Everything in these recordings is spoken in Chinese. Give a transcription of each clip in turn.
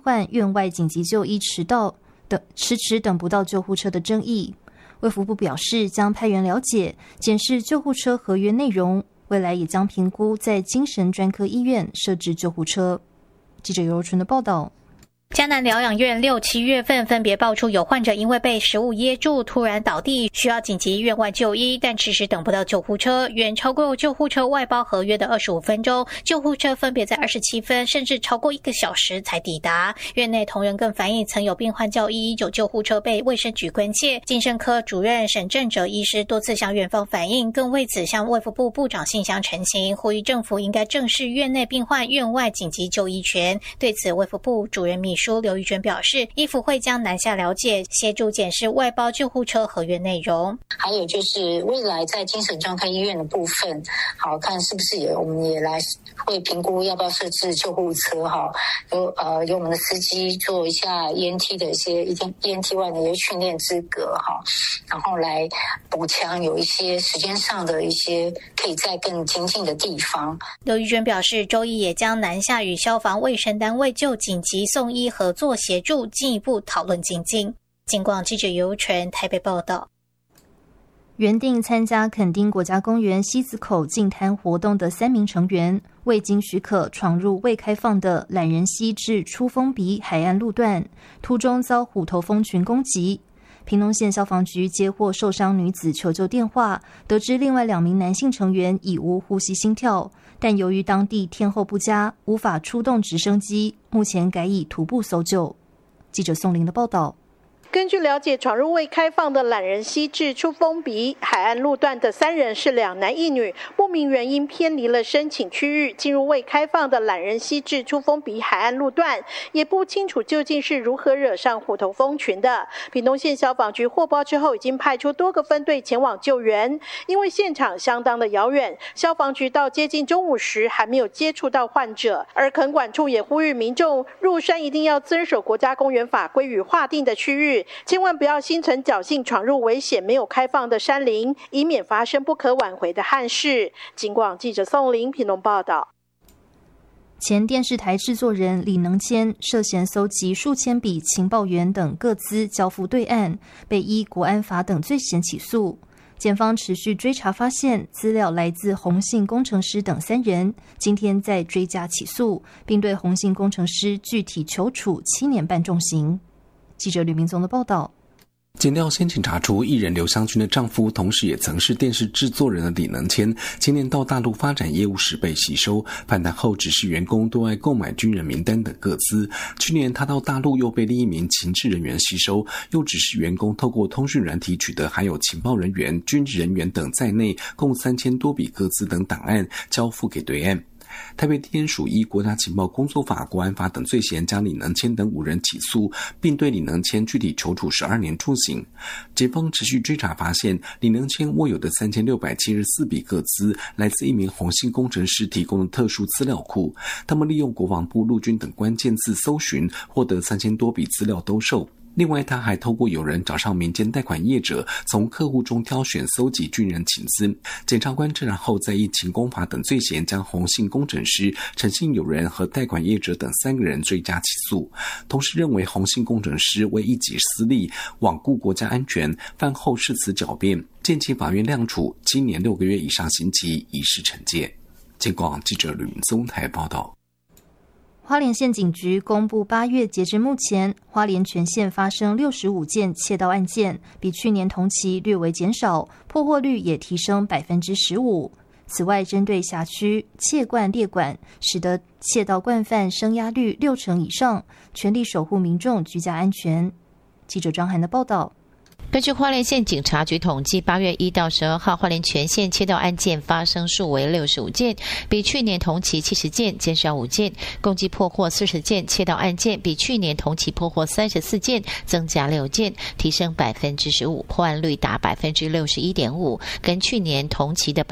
患院外紧急就医迟等不到救护车的争议。卫福部表示，将派员了解检视救护车合约内容，未来也将评估在精神专科医院设置救护车。记者尤柔纯的报道。 嘉南疗养院6、7月份分别爆出有患者因为被食物噎住突然倒地，需要紧急院外就医，但迟迟等不到救护车，远超过救护车外包合约的25分钟，救护车分别在27分甚至超过1个小时才抵达。院内同仁更反映，曾有病患叫119救护车被卫生局关切，精神科主任沈正哲医师多次向院方反映，更为此向卫福部部长信箱陈情，呼吁政府应该正视院内病患院外紧急就医权。对此，卫福部主任秘书刘玉娟表示，医福会将南下了解，协助检视外包救护车合约内容。 还有就是未来在精神专科医院的部分，好看是不是我们也来会评估要不要设置救护车哈，由我们的司机做一下 ENT 的一些 ENT 外的一些训练资格哈，然后来补强有一些时间上的一些可以再更精进的地方。 刘玉娟表示，周一也将南下与消防卫生单位就紧急送医合作协助，进一步讨论精进。警广记者尤纯台北报道。 原定参加垦丁国家公园西子口净滩活动的3名成员，未经许可闯入未开放的懒人溪至出风鼻海岸路段，途中遭虎头蜂群攻击。屏东县消防局接获受伤女子求救电话，得知另外2名男性成员已无呼吸心跳，但由于当地天候不佳，无法出动直升机，目前改以徒步搜救。记者宋玲的报道。 根据了解，闯入未开放的懒人溪至出风鼻海岸路段的3人是2男1女，不明原因偏离了申请区域，进入未开放的懒人溪至出风鼻海岸路段，也不清楚究竟是如何惹上虎头蜂群的。屏东县消防局获报之后，已经派出多个分队前往救援，因为现场相当的遥远，消防局到接近中午时还没有接触到患者。而垦管处也呼吁民众入山一定要遵守国家公园法规与划定的区域，千万不要心存侥幸闯入危险没有开放的山林，以免发生不可挽回的憾事。警广记者宋玲屏东报道。 前电视台制作人李能谦涉嫌搜集数千笔情报员等个资交付对岸，被依国安法等罪嫌起诉。检方持续追查发现，资料来自宏信工程师等3人，今天再追加起诉，并对宏信工程师具体求处7年半重刑。记者吕明宗的报道。 检调先前查出艺人刘湘君的丈夫，同时也曾是电视制作人的李能谦，今年到大陆发展业务时被吸收，反弹后指示员工对外购买军人名单等个资。去年他到大陆又被另一名情治人员吸收，又指示员工透过通讯软体取得含有情报人员、军职人员等在内共3000多笔个资等档案，交付给对岸。台北地检署依国家情报工作法、国安法等罪嫌，将李能谦等5人起诉，并对李能谦具体求处12年处刑。检方持续追查发现，李能谦握有的3674笔个资，来自一名宏信工程师提供的特殊资料库，他们利用国防部、陆军等关键字搜寻，获得3000多笔资料兜售。另外，他还透过友人找上民间贷款业者，从客户中挑选搜集军人情资。检察官侦查后，再依勤工法等罪嫌，将宏信工程师、诚信友人和贷款业者等3个人追加起诉。同时认为宏信工程师为一己私利，罔顾国家安全，犯后誓词狡辩，建议法院量处7年6个月以上刑期，以示惩戒。警广记者吕明宗台报道。 花莲县警局公布8月截至目前，花莲全县发生65件窃盗案件，比去年同期略微减少，破获率也提升 15%。此外，针对辖区窃惯列管，使得窃盗惯犯声押率60%以上，全力守护民众居家安全。记者张涵的报道。 根据花莲县警察局统计，8月1到12号，花莲全县窃盗案件发生数为65件，比去年同期70件减少5件，共计破获40件窃盗案件，比去年同期破获34件增加6件，提升 15%， 破案率达 61.5%， 跟去年同期的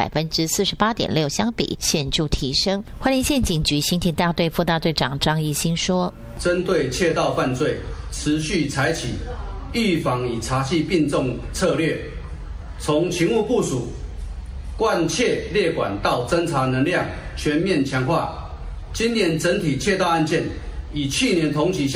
48.6% 相比显著提升。花莲县警局刑警大队副大队长张义兴说， 针对窃盗犯罪，持续采取预防与查缉并重策略，从勤务部署、贯窃列管到侦查能量全面强化。今年整体窃盗案件与去年同期